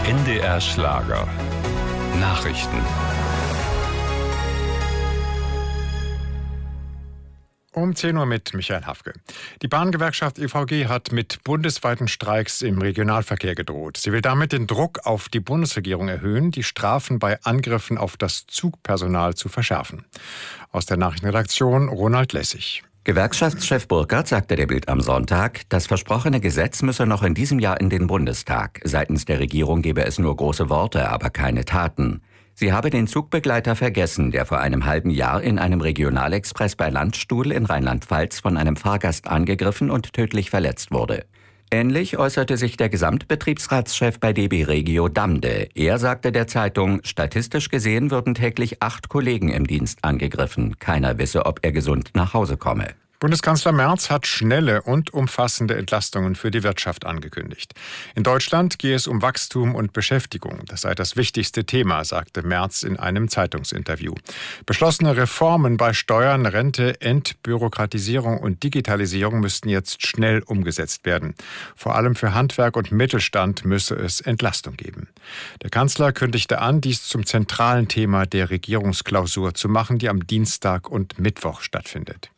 NDR Schlager. Nachrichten. Um 10 Uhr mit Michael Hafke. Die Bahngewerkschaft EVG hat mit bundesweiten Streiks im Regionalverkehr gedroht. Sie will damit den Druck auf die Bundesregierung erhöhen, die Strafen bei Angriffen auf das Zugpersonal zu verschärfen. Aus der Nachrichtenredaktion Ronald Lessig. Gewerkschaftschef Burkhardt sagte der Bild am Sonntag, das versprochene Gesetz müsse noch in diesem Jahr in den Bundestag. Seitens der Regierung gebe es nur große Worte, aber keine Taten. Sie habe den Zugbegleiter vergessen, der vor einem halben Jahr in einem Regionalexpress bei Landstuhl in Rheinland-Pfalz von einem Fahrgast angegriffen und tödlich verletzt wurde. Ähnlich äußerte sich der Gesamtbetriebsratschef bei DB Regio Damde. Er sagte der Zeitung, statistisch gesehen würden täglich 8 Kollegen im Dienst angegriffen. Keiner wisse, ob er gesund nach Hause komme. Bundeskanzler Merz hat schnelle und umfassende Entlastungen für die Wirtschaft angekündigt. In Deutschland gehe es um Wachstum und Beschäftigung. Das sei das wichtigste Thema, sagte Merz in einem Zeitungsinterview. Beschlossene Reformen bei Steuern, Rente, Entbürokratisierung und Digitalisierung müssten jetzt schnell umgesetzt werden. Vor allem für Handwerk und Mittelstand müsse es Entlastung geben. Der Kanzler kündigte an, dies zum zentralen Thema der Regierungsklausur zu machen, die am Dienstag und Mittwoch stattfindet.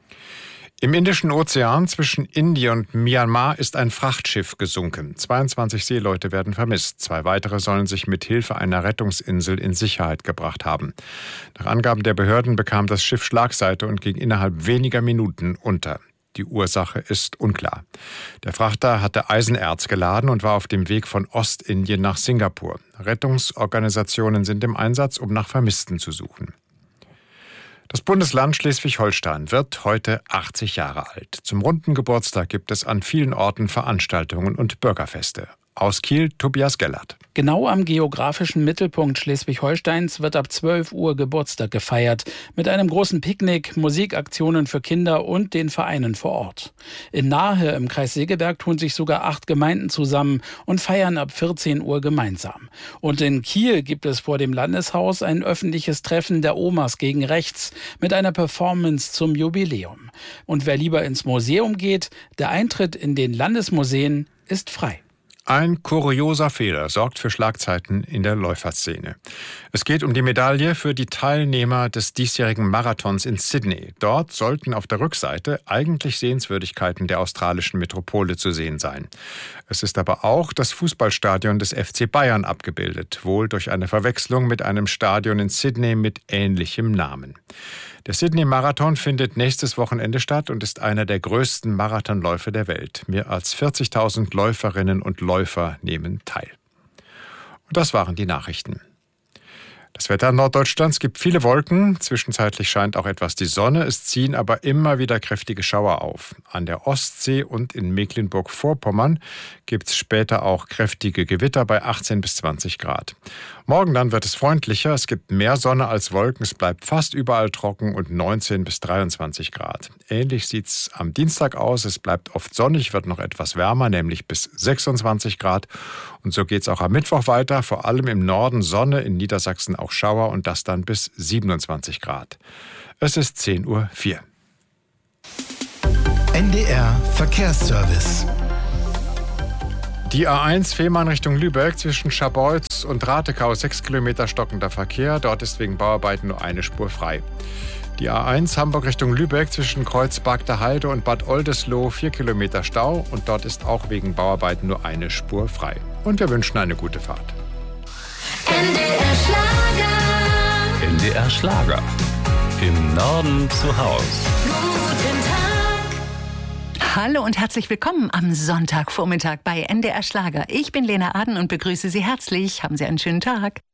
Im Indischen Ozean zwischen Indien und Myanmar ist ein Frachtschiff gesunken. 22 Seeleute werden vermisst. 2 weitere sollen sich mit Hilfe einer Rettungsinsel in Sicherheit gebracht haben. Nach Angaben der Behörden bekam das Schiff Schlagseite und ging innerhalb weniger Minuten unter. Die Ursache ist unklar. Der Frachter hatte Eisenerz geladen und war auf dem Weg von Ostindien nach Singapur. Rettungsorganisationen sind im Einsatz, um nach Vermissten zu suchen. Das Bundesland Schleswig-Holstein wird heute 80 Jahre alt. Zum runden Geburtstag gibt es an vielen Orten Veranstaltungen und Bürgerfeste. Aus Kiel, Tobias Gellert. Genau am geografischen Mittelpunkt Schleswig-Holsteins wird ab 12 Uhr Geburtstag gefeiert. Mit einem großen Picknick, Musikaktionen für Kinder und den Vereinen vor Ort. In Nahe im Kreis Segeberg tun sich sogar 8 Gemeinden zusammen und feiern ab 14 Uhr gemeinsam. Und in Kiel gibt es vor dem Landeshaus ein öffentliches Treffen der Omas gegen Rechts mit einer Performance zum Jubiläum. Und wer lieber ins Museum geht, der Eintritt in den Landesmuseen ist frei. Ein kurioser Fehler sorgt für Schlagzeilen in der Läuferszene. Es geht um die Medaille für die Teilnehmer des diesjährigen Marathons in Sydney. Dort sollten auf der Rückseite eigentlich Sehenswürdigkeiten der australischen Metropole zu sehen sein. Es ist aber auch das Fußballstadion des FC Bayern abgebildet, wohl durch eine Verwechslung mit einem Stadion in Sydney mit ähnlichem Namen. Der Sydney-Marathon findet nächstes Wochenende statt und ist einer der größten Marathonläufe der Welt. Mehr als 40.000 Läuferinnen und Läufer nehmen teil. Und das waren die Nachrichten. Das Wetter Norddeutschlands gibt viele Wolken. Zwischenzeitlich scheint auch etwas die Sonne. Es ziehen aber immer wieder kräftige Schauer auf. An der Ostsee und in Mecklenburg-Vorpommern gibt es später auch kräftige Gewitter bei 18 bis 20 Grad. Morgen dann wird es freundlicher. Es gibt mehr Sonne als Wolken. Es bleibt fast überall trocken und 19 bis 23 Grad. Ähnlich sieht es am Dienstag aus. Es bleibt oft sonnig, wird noch etwas wärmer, nämlich bis 26 Grad. Und so geht es auch am Mittwoch weiter. Vor allem im Norden Sonne, in Niedersachsen auch Schauer und das dann bis 27 Grad. Es ist 10:04 Uhr. NDR Verkehrsservice. Die A1 Fehmarn Richtung Lübeck zwischen Scharbeutz und Ratekau 6 Kilometer stockender Verkehr. Dort ist wegen Bauarbeiten nur eine Spur frei. Die A1 Hamburg Richtung Lübeck zwischen Kreuzberg der Heide und Bad Oldesloe 4 Kilometer Stau. Und dort ist auch wegen Bauarbeiten nur eine Spur frei. Und wir wünschen eine gute Fahrt. NDR Schlager. NDR Schlager. Im Norden zu Haus. Guten Tag. Hallo und herzlich willkommen am Sonntagvormittag bei NDR Schlager. Ich bin Lena Aden und begrüße Sie herzlich. Haben Sie einen schönen Tag.